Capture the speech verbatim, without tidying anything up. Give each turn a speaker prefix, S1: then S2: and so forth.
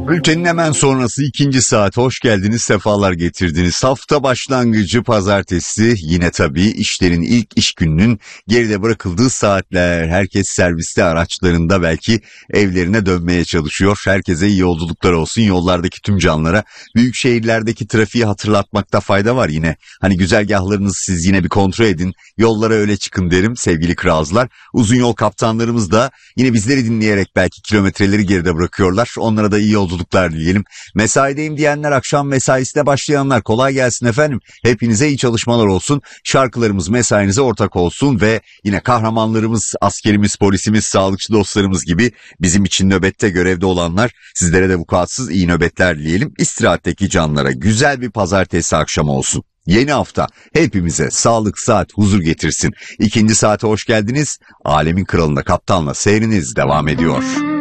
S1: Bültenin hemen sonrası ikinci saat. Hoş geldiniz, sefalar getirdiniz. Hafta başlangıcı pazartesi, yine tabii işlerin ilk iş gününün geride bırakıldığı saatler. Herkes serviste, araçlarında, belki evlerine dönmeye çalışıyor. Herkese iyi yolculuklar olsun. Yollardaki tüm canlara, büyük şehirlerdeki trafiği hatırlatmakta fayda var yine. Hani güzergahlarınızı siz yine bir kontrol edin. Yollara öyle çıkın derim sevgili kralcılar. Uzun yol kaptanlarımız da yine bizleri dinleyerek belki kilometreleri geride bırakıyorlar. Onlara da iyi yolculuklar dileyelim. Mesaideyim diyenler, akşam mesaisine başlayanlar, kolay gelsin efendim. Hepinize iyi çalışmalar olsun. Şarkılarımız mesainize ortak olsun ve yine kahramanlarımız, askerimiz, polisimiz, sağlıkçı dostlarımız gibi bizim için nöbette görevde olanlar, sizlere de vukuatsız iyi nöbetler dileyelim. İstirahatteki canlara güzel bir pazartesi akşamı olsun. Yeni hafta hepimize sağlık, saat, huzur getirsin. İkinci saate hoş geldiniz. Alemin kralında kaptanla seyriniz devam ediyor.